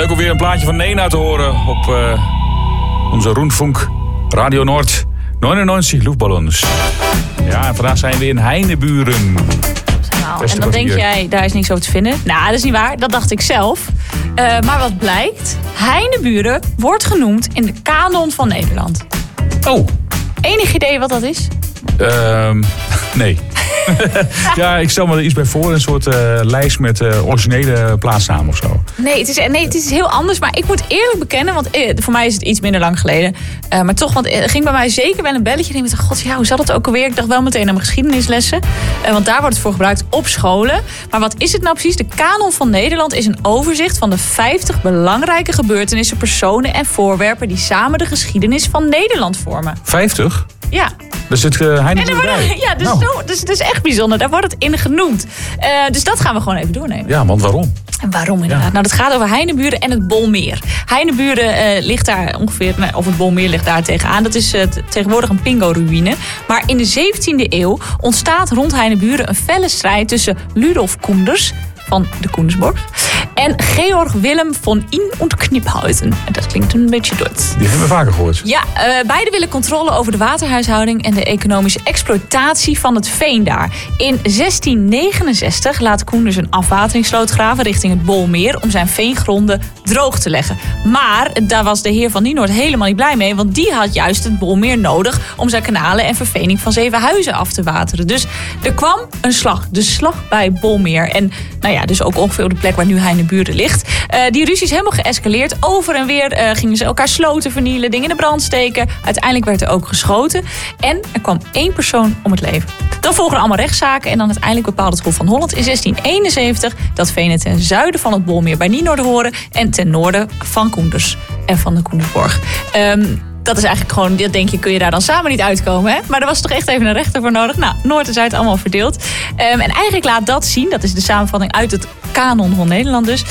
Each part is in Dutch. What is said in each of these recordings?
Leuk om weer een plaatje van Nena te horen op onze Rundfunk Radio Noord 99 luchtballons. Ja, en vandaag zijn we in Heineburen. En dan denk jij, daar is niks over te vinden. Nou, dat is niet waar. Dat dacht ik zelf. Maar wat blijkt? Heineburen wordt genoemd in de kanon van Nederland. Oh. Enig idee wat dat is? Nee. Ja, ik stel me er iets bij voor. Een soort lijst met originele plaatsnamen of zo. Nee, het is heel anders. Maar ik moet eerlijk bekennen, want voor mij is het iets minder lang geleden. Maar toch, want er ging bij mij zeker wel een belletje. En ik dacht, god, ja, hoe zat het ook alweer? Ik dacht wel meteen aan mijn geschiedenislessen. Want daar wordt het voor gebruikt op scholen. Maar wat is het nou precies? De kanon van Nederland is een overzicht van de 50 belangrijke gebeurtenissen, personen en voorwerpen die samen de geschiedenis van Nederland vormen. 50? Ja. Daar zit Heineburen bij. Ja, dus het is echt bijzonder. Daar wordt het in genoemd. Dus dat gaan we gewoon even doornemen. Ja, want waarom? En waarom inderdaad? Ja. Nou, dat gaat over Heineburen en het Bolmeer. Heineburen ligt daar ongeveer, of het Bolmeer ligt daar tegenaan. Dat is tegenwoordig een pingo-ruïne. Maar in de 17e eeuw ontstaat rond Heineburen een felle strijd tussen Ludolf Koenders van de Koendersborg en Georg Willem von Inn und Kniphouten. En dat klinkt een beetje Duits. Die hebben we vaker gehoord. Ja, beide willen controle over de waterhuishouding en de economische exploitatie van het veen daar. In 1669 laat Koenders een afwateringssloot graven richting het Bolmeer om zijn veengronden droog te leggen. Maar daar was de heer van Nienoord helemaal niet blij mee, want die had juist het Bolmeer nodig om zijn kanalen en vervening van Zevenhuizen af te wateren. Dus er kwam een slag, de slag bij Bolmeer. En nou ja, dus ook ongeveer op de plek waar nu Heineburen ligt. Die ruzie is helemaal geëscaleerd. Over en weer gingen ze elkaar sloten vernielen, dingen in de brand steken. Uiteindelijk werd er ook geschoten. En er kwam 1 persoon om het leven. Dan volgen er allemaal rechtszaken. En dan uiteindelijk bepaalde het Hof van Holland in 1671 dat venen ten zuiden van het Bolmeer bij Nienoord horen en ten noorden van Koenders en van de Koendersborg. Dat is eigenlijk gewoon, dat denk je, kun je daar dan samen niet uitkomen. Hè? Maar er was toch echt even een rechter voor nodig. Nou, Noord en Zuid allemaal verdeeld. En eigenlijk laat dat zien, dat is de samenvatting uit het kanon van Nederland dus.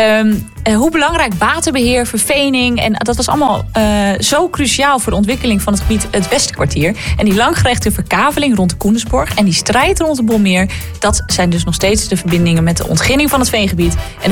Hoe belangrijk waterbeheer, vervening, en dat was allemaal zo cruciaal voor de ontwikkeling van het gebied het Westerkwartier. En die langgerekte verkaveling rond de Koendersborg en die strijd rond de Bolmeer, dat zijn dus nog steeds de verbindingen met de ontginning van het veengebied en